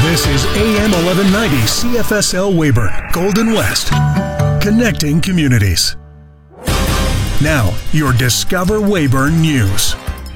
This is AM 1190 CFSL Weyburn, Golden West, connecting communities. Now, your Discover Weyburn News.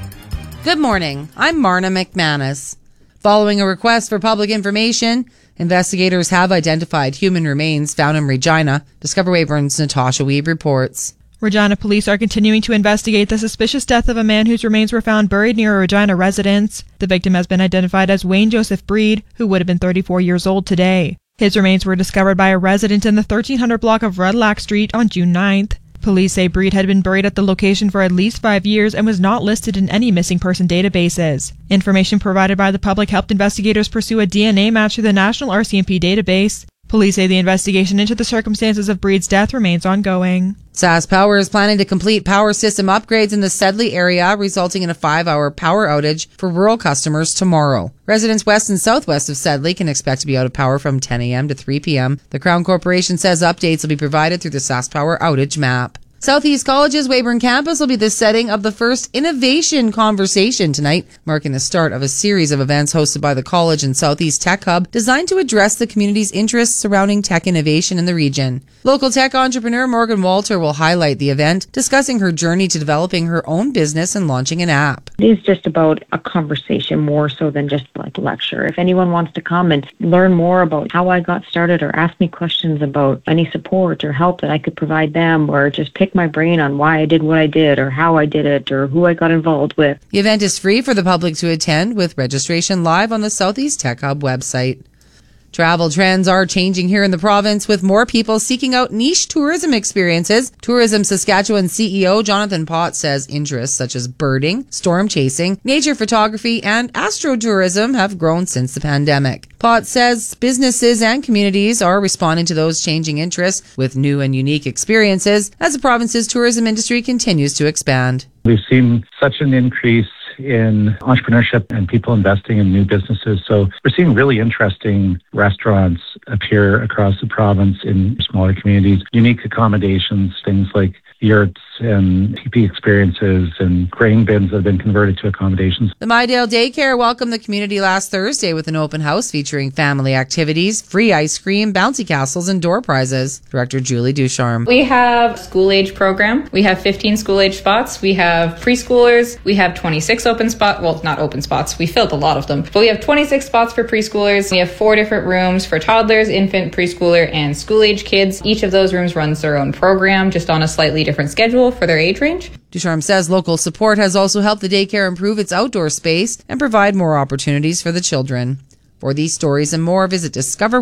Good morning. I'm Marna McManus. Following a request for public information, investigators have identified human remains found in Regina. Discover Weyburn's Natasha Weeb reports. Regina police are continuing to investigate the suspicious death of a man whose remains were found buried near a Regina residence. The victim has been identified as Wayne Joseph Breed, who would have been 34 years old today. His remains were discovered by a resident in the 1300 block of Redlac Street on June 9th. Police say Breed had been buried at the location for at least 5 years and was not listed in any missing person databases. Information provided by the public helped investigators pursue a DNA match through the National RCMP database. Police say the investigation into the circumstances of Breed's death remains ongoing. SaskPower is planning to complete power system upgrades in the Sedley area, resulting in a 5-hour power outage for rural customers tomorrow. Residents west and southwest of Sedley can expect to be out of power from 10 a.m. to 3 p.m. The Crown Corporation says updates will be provided through the SaskPower outage map. Southeast College's Weyburn campus will be the setting of the first Innovation Conversation tonight, marking the start of a series of events hosted by the college and Southeast Tech Hub designed to address the community's interests surrounding tech innovation in the region. Local tech entrepreneur Morgan Walter will highlight the event, discussing her journey to developing her own business and launching an app. It is just about a conversation more so than just like a lecture. If anyone wants to come and learn more about how I got started or ask me questions about any support or help that I could provide them, or just pick my brain on why I did what I did or how I did it or who I got involved with. The event is free for the public to attend, with registration live on the Southeast Tech Hub website. Travel trends are changing here in the province, with more people seeking out niche tourism experiences. Tourism Saskatchewan CEO Jonathan Pott says interests such as birding, storm chasing, nature photography, and astrotourism have grown since the pandemic. Pott says businesses and communities are responding to those changing interests with new and unique experiences as the province's tourism industry continues to expand. We've seen such an increase in entrepreneurship and people investing in new businesses. So we're seeing really interesting restaurants appear across the province in smaller communities, unique accommodations, things like yurts and teepee experiences and grain bins that have been converted to accommodations. The Mydale Daycare welcomed the community last Thursday with an open house featuring family activities, free ice cream, bouncy castles, and door prizes. Director Julie Ducharme. We have a school-age program. We have 15 school-age spots. We have preschoolers. We have 26 open spots. Well, not open spots. We filled a lot of them. But we have 26 spots for preschoolers. We have 4 different rooms for toddlers, infant, preschooler, and school-age kids. Each of those rooms runs their own program, just on a slightly different schedule for their age range. Ducharme says local support has also helped the daycare improve its outdoor space and provide more opportunities for the children. For these stories and more, visit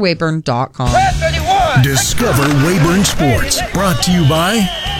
discoverweyburn.com. Discover Weyburn Sports, brought to you by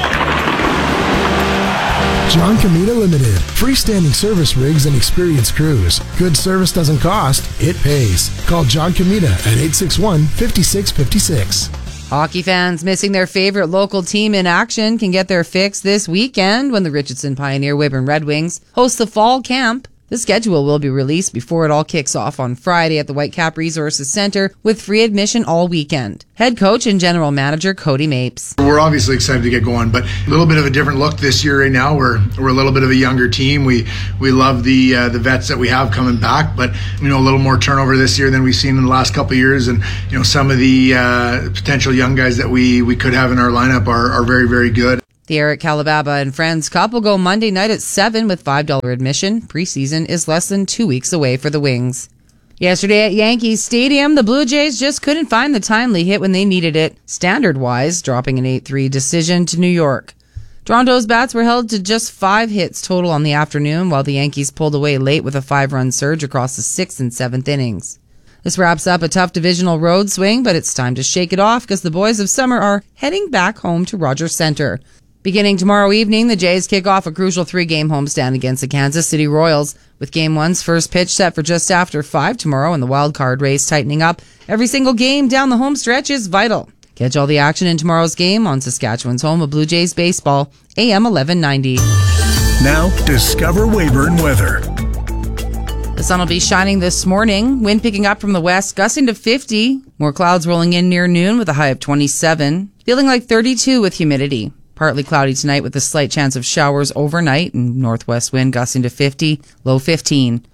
John Comita Limited. Freestanding service rigs and experienced crews. Good service doesn't cost, it pays. Call John Comita at 861-5656. Hockey fans missing their favorite local team in action can get their fix this weekend when the Richardson Pioneer Weyburn Red Wings host the fall camp. The schedule will be released before it all kicks off on Friday at the Whitecap Resources Center with free admission all weekend. Head coach and general manager Cody Mapes. We're obviously excited to get going, but a little bit of a different look this year right now. We're a little bit of a younger team. We love the vets that we have coming back, but a little more turnover this year than we've seen in the last couple of years. And some of the potential young guys that we could have in our lineup are very, very good. The Eric Calababa and Friends Cup will go Monday night at 7 with $5 admission. Preseason is less than 2 weeks away for the Wings. Yesterday at Yankee Stadium, the Blue Jays just couldn't find the timely hit when they needed it, standard-wise, dropping an 8-3 decision to New York. Toronto's bats were held to just 5 hits total on the afternoon, while the Yankees pulled away late with a 5-run surge across the 6th and 7th innings. This wraps up a tough divisional road swing, but it's time to shake it off because the boys of summer are heading back home to Rogers Centre. Beginning tomorrow evening, the Jays kick off a crucial 3-game homestand against the Kansas City Royals, with Game 1's first pitch set for just after 5 tomorrow and the wild card race tightening up. Every single game down the home stretch is vital. Catch all the action in tomorrow's game on Saskatchewan's home of Blue Jays baseball, AM 1190. Now, Discover Weyburn weather. The sun will be shining this morning. Wind picking up from the west, gusting to 50. More clouds rolling in near noon with a high of 27. Feeling like 32 with humidity. Partly cloudy tonight with a slight chance of showers overnight and northwest wind gusting to 50, low 15.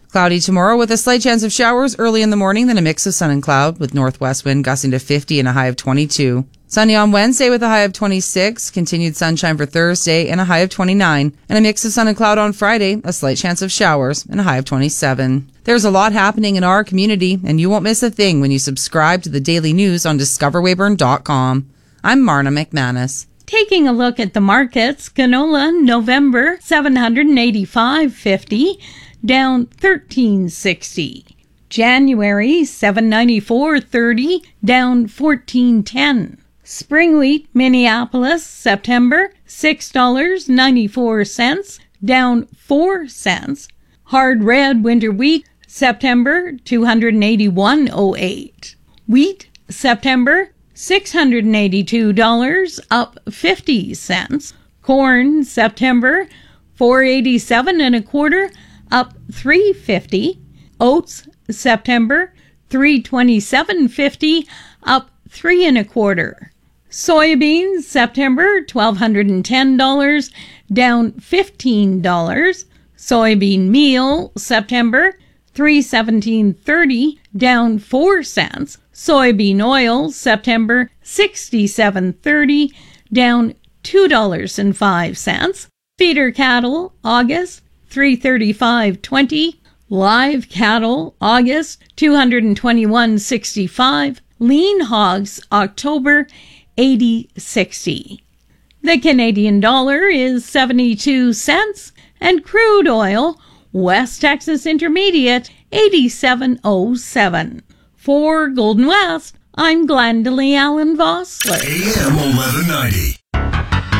Cloudy tomorrow with a slight chance of showers early in the morning, then a mix of sun and cloud with northwest wind gusting to 50 and a high of 22. Sunny on Wednesday with a high of 26, continued sunshine for Thursday and a high of 29, and a mix of sun and cloud on Friday, a slight chance of showers and a high of 27. There's a lot happening in our community, and you won't miss a thing when you subscribe to the daily news on discoverweyburn.com. I'm Marna McManus. Taking a look at the markets, canola November $785.50, down $13.60. January $794.30, down $14.10. Spring wheat Minneapolis September $6.94, down 4 cents. Hard red winter wheat September $281.08. Wheat September $682, up 50 cents. Corn September $487 and a quarter, up $3.50. Oats September $327.50, up 3 and a quarter. Soybeans September $1,210, down $15. Soybean meal September $317.30, down 4 cents. Soybean oil September $67.30, down $2.05. Feeder cattle August $335.20. Live cattle August $221.65. Lean hogs October $80.60. The Canadian dollar is 72 cents, and crude oil West Texas Intermediate 87.07. For Golden West, I'm Glendalee Allen Vossler. AM 1190.